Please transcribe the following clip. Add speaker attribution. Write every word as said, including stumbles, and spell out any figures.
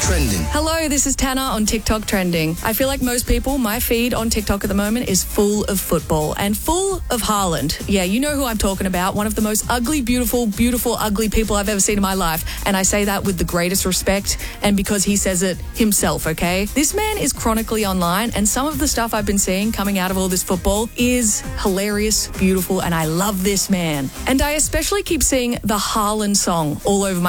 Speaker 1: Trending.
Speaker 2: Hello, this is Tana on TikTok Trending. I feel like most people, my feed on TikTok at the moment is full of football and full of Haaland. Yeah, you know who I'm talking about. One of the most ugly, beautiful, beautiful, ugly people I've ever seen in my life. And I say that with the greatest respect and because he says it himself, okay? This man is chronically online and some of the stuff I've been seeing coming out of all this football is hilarious, beautiful, and I love this man. And I especially keep seeing the Haaland song all over my